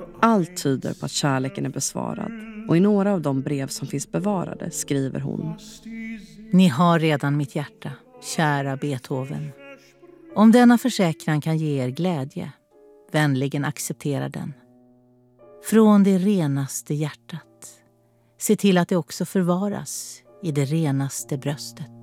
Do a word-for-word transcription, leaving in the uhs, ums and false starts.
Allt tyder på att kärleken är besvarad, och i några av de brev som finns bevarade skriver hon: Ni har redan mitt hjärta, kära Beethoven. Om denna försäkran kan ge er glädje, vänligen acceptera den. Från det renaste hjärtat. Se till att det också förvaras i det renaste bröstet.